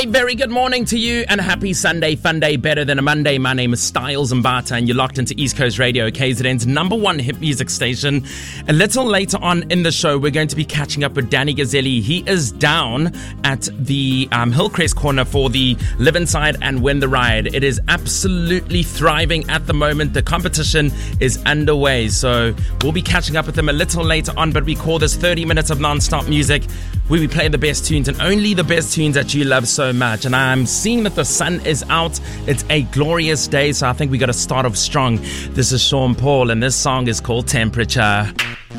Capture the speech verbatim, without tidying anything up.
A very good morning to you and a happy Sunday, fun day, better than a Monday. My name is Styles Mbata and you're locked into East Coast Radio, K Z N's number one hit music station. A little later on in the show, we're going to be catching up with Danny Gazzelli. He is down at the um, Hillcrest Corner for the Live Inside and Win the Ride. It is absolutely thriving at the moment. The competition is underway, so we'll be catching up with him a little later on, but we call this thirty minutes of non-stop music. We be playing the best tunes and only the best tunes that you love so much. And I'm seeing that the sun is out. It's a glorious day, so I think we got to start off strong. This is Sean Paul, and this song is called Temperature.